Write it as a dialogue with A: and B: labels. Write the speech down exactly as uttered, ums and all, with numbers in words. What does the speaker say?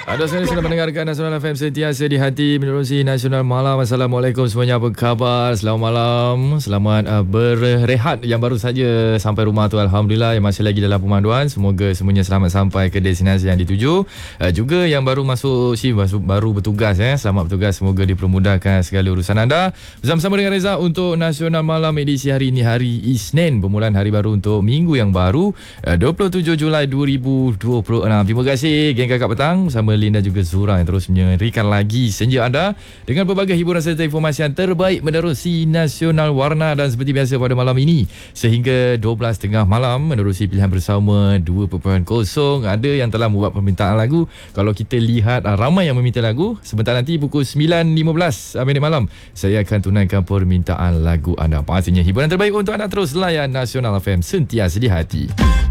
A: Ada sekali sudah mendengarkan Nasional F M sentiasa di hati menerusi Nasional Malam. Assalamualaikum semuanya, apa khabar? Selamat malam. Selamat uh, berehat yang baru saja sampai rumah tu, alhamdulillah. Yang masih lagi dalam pemanduan, semoga semuanya selamat sampai ke destinasi yang dituju. Uh, juga yang baru masuk shift, masuk, baru bertugas eh. Selamat bertugas, semoga dipermudahkan segala urusan anda. Bersama-sama dengan Reza untuk Nasional Malam edisi hari ini, hari Isnin, permulaan hari baru untuk minggu yang baru, uh, dua puluh tujuh Julai dua ribu dua puluh enam. Terima kasih geng Kakak Petang bersama Lin dan juga Zura yang terus menyerikan lagi senja anda dengan pelbagai hiburan serta informasi yang terbaik menerusi Nasional Warna. Dan seperti biasa pada malam ini sehingga dua belas tiga puluh malam menerusi pilihan bersama dua perkara kosong. Ada yang telah membuat permintaan lagu. Kalau kita lihat ramai yang meminta lagu, sebentar nanti pukul sembilan lima belas minit malam saya akan tunaikan permintaan lagu anda. Pastinya hiburan terbaik untuk anda. Terus layan Nasional F M sentiasa di hati.